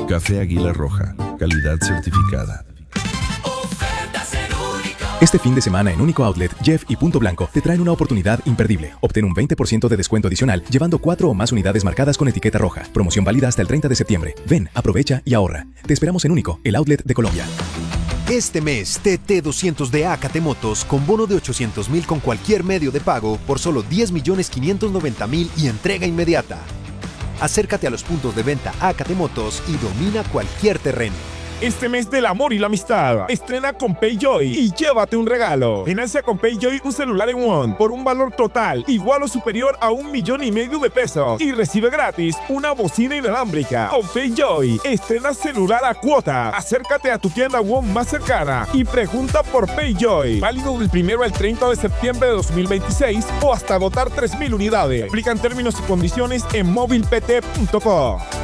Café Águila Roja, calidad certificada. Este fin de semana en Único Outlet, Jeff y Punto Blanco te traen una oportunidad imperdible. Obtén un 20% de descuento adicional llevando 4 o más unidades marcadas con etiqueta roja. Promoción válida hasta el 30 de septiembre. Ven, aprovecha y ahorra. Te esperamos en Único, el outlet de Colombia. Este mes, TT200D Acate Motos con bono de 800,000 con cualquier medio de pago por solo 10,590,000 y entrega inmediata. Acércate a los puntos de venta Acate Motos y domina cualquier terreno. Este mes del amor y la amistad, estrena con PayJoy y llévate un regalo. Financia con PayJoy un celular en One por un valor total igual o superior a 1,5 millones de pesos y recibe gratis una bocina inalámbrica. Con PayJoy, estrena celular a cuota. Acércate a tu tienda One más cercana y pregunta por PayJoy. Válido del 1 al 30 de septiembre de 2026 o hasta agotar 3,000 unidades. Aplican términos y condiciones en movilpt.co.